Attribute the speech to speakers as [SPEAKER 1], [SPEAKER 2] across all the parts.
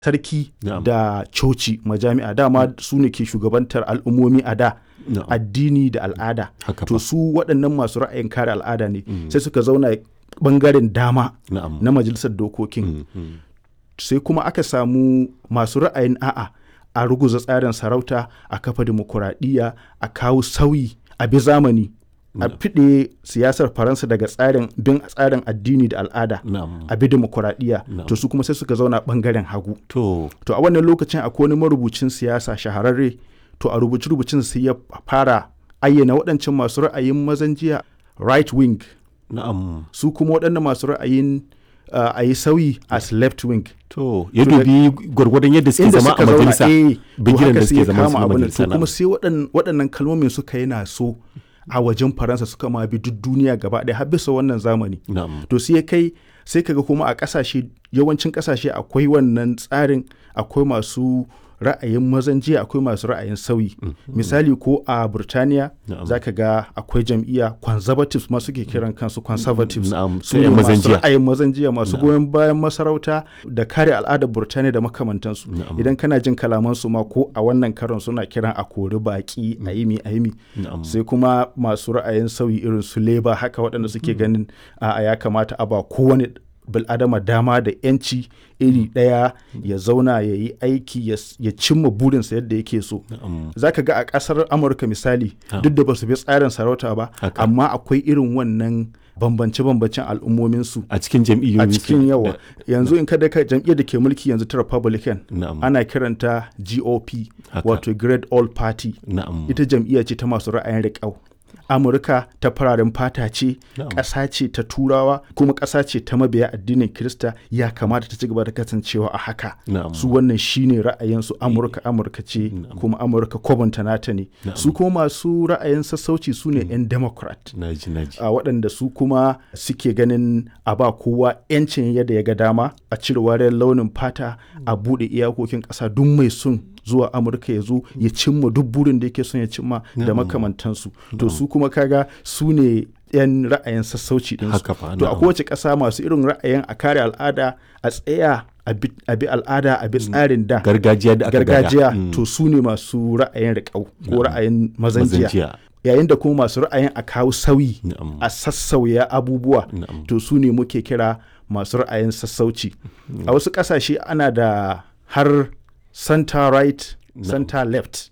[SPEAKER 1] sarki da coci majami'a dama su ne ke shugabantar al'ummomi a da addini da al'ada. To su waɗannan masu ra'ayin kare al'ada ne sai suka zauna ɓangaren dama na majalisar dokokin. Sai kuma aka samu masu ra'ayin a ruguza tsarin sarauta, a kafa dimokuraɗiyya, a kawo sauyi a bi zamani, a fiɗe siyasar Faransa daga tsarin addini da al'ada, a bi dimokuraɗiyya. To su kuma sai suka zauna ɓangaren hagu. To a wannan lokacin akwai wani marubucin siyasa shahararre, to a rubuce-rubucin sai ya fara ayyana waɗancan masu ra'ayin mazan jiya right wing, su kuma waɗannan masu ra'ayin a yi sauyi as left wing.
[SPEAKER 2] To ya dubi gwargwadon yadda suke zama a majalisa, bigiran da suke zama a majalisa.
[SPEAKER 1] To kuma sai waɗannan kalmomin suka yana so a wajen Faransa suka ma bi duk duniya gaba ɗaya har bisa wannan zamani. To sai kaga kuma a yawancin ƙasashe akwai wannan tsarin, akwai masu ra'ayin mazan jiya, akwai masu ra'ayin sauyi. Misali ko a Burtaniya za ka ga akwai jam'iyya conservatives ma suke kiran kansu conservatives, su ne masu ra'ayin mazan jiya, masu goyon bayan masarauta da kare al'adar Burtaniya da makamantansu. Idan kana jin kalamansu ma ko a wannan karon suna kiran a kori baki a yimi. Sai kuma masu ra'ayin sauyi irin su Labour haka, waɗanda suke ganin ya kamata a ba kowane bil'adama dama da yanci iri ɗaya ya zauna ya yi aiki ya cimma burinsa yadda yake so. Za ka ga a ƙasar Amurka misali, duk da ba su bi tsarin sarauta ba, amma akwai irin wannan bambance-bambancen al'ummominsu
[SPEAKER 2] a cikin jam'iyyoyi,
[SPEAKER 1] a cikin yawa. Yanzu in kada ka jam'iyyar da ke mulki yanzu ta Republican, ana kiranta GOP, wato Great Old Party. Ita jam'iyya ce ta masu ra'ayin riƙau. Amurka ta fararen fata ce, ƙasa ce ta Turawa, kuma ƙasa ce ta mabiya addinin Kirista, ya kamata ta ci gaba da kasancewa a haka. Su wannan shine ra'ayinsu. Amurka ce, kuma Amurka kwabanta nata ne. Su kuma masu ra'ayin sassauci su ne 'yan Democrat, waɗanda su kuma suke ganin a ba kowa 'yancin yadda ya ga dama, a cire wariyar launin fata, a buɗe iyakokin ƙasa, duk mai son zuwa Amurka ya zo ya cimma duk burin da yake son ya cimma da makamantansu. To su kuma kaga su ne 'yan ra'ayin sassauci ɗinsu. To a kowace ƙasa masu irin ra'ayin a kare al'ada, a tsaya a bi al'ada, a bi tsarin da gargajiya, to su ne masu ra'ayin riƙau ko ra'ayin mazan jiya. Yayin da kuma masu ra'ayin a kawo sauyi, a sassauya abubuwa, to su ne muke kira masu ra'ayin sassauci. A wasu ƙasashe ana da har center right, center left.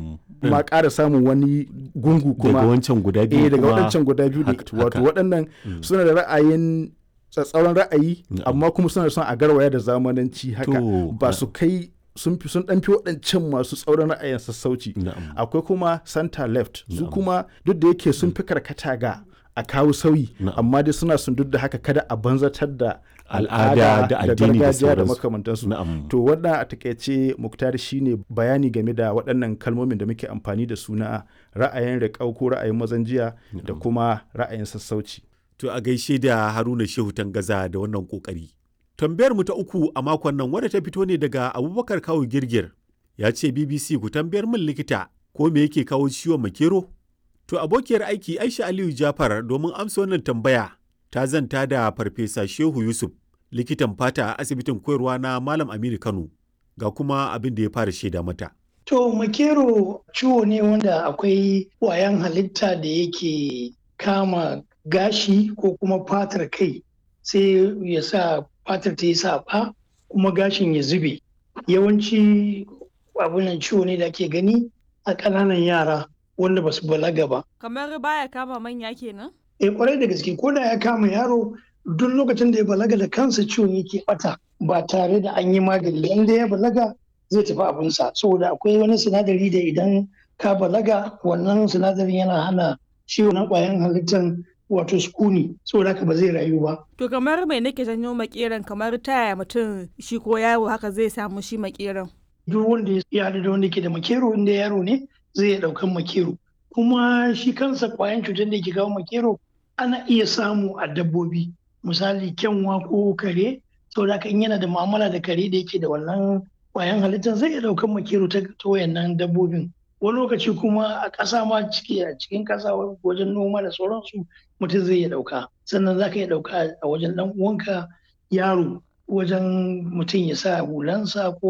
[SPEAKER 1] Ma ƙara samun wani gungu kuma
[SPEAKER 2] daga wancan guda biyu,
[SPEAKER 1] daga waɗancan guda biyu ne. Wato waɗannan suna da ra'ayin tsatsauran ra'ayi, amma kuma suna son a garwaya da zamananci haka, ba su kai sun ɗanfi waɗancan masu tsauran ra'ayin sassauci. Akwai kuma center left, su kuma duk da yake sun fi karkata ga a kawo sauyi, amma dai suna sun duk da haka kada a banzatar da al'ada da addini da makamantansu. To wannan a takaice Muktari shine bayani game da waɗannan kalmomin da muke amfani da su na ra'ayin riƙau ko ra'ayin mazan jiya da kuma ra'ayin sassauci.
[SPEAKER 2] To a gaishe da Haruna Shehu Tangaza da wannan kokari. Tambayar mu ta uku a makon nan wadda ta fito ne daga Abubakar Kawu Girgir. Ya ce BBC ku tambayar min likita ko me yake kawo ciwon makero? To abokiyar aiki Aisha Aliyu Jafar domin amsa wannan tambaya ta zanta da Farfesa Shehu Yusuf, likitan fata a asibitin koyarwa na Malam Aminu Kano, ga kuma abin da ya fara shaida mata.
[SPEAKER 3] To makero ciwo ne wanda akwai ƙwayan halitta da yake kama gashi ko kuma fatar kai, sai ya sa fatar ta yi saɓa kuma gashin ya zube. Yawanci abunan ciwo ne da ake gani a ƙananan yara wanda ba su balaga ba.
[SPEAKER 4] Kamar baya kama manya kenan?
[SPEAKER 3] Kwarai da gaske, ko da ya kama yaro duk lokacin da ya balaga da kansa ciwon yake bata ba tare da an yi magani. Inda ya balaga zai tafi abinsa, saboda akwai wani sinadari da idan ka balaga wannan sinadarin yana hana ciwon na ƙwayan halittar wato sukuni, saboda haka ba zai rayu ba.
[SPEAKER 4] To kamar mai nake janyo makeran, kamar taya mutum shi ko yaro haka zai samu shi makeran?
[SPEAKER 3] Duk wanda ya haɗu da wanda ke da makero, inda yaro ne zai iya ɗaukan makero. Kuma shi kansa ƙwayan cutar da ke kawo makero ana iya samu a dabbobi, misali kyanwa ko kare, saboda haka in yana da mu'amala da kare da yake da wannan ƙwayan halittar zai iya ɗaukan makero ta wayannan dabbobin. Wani lokaci kuma a ƙasa ma a cikin ƙasa wajen noma da sauransu mutum zai iya ɗauka. Sannan za ka iya ɗauka a wajen ɗan uwanka yaro, wajen mutum ya sa hulansa ko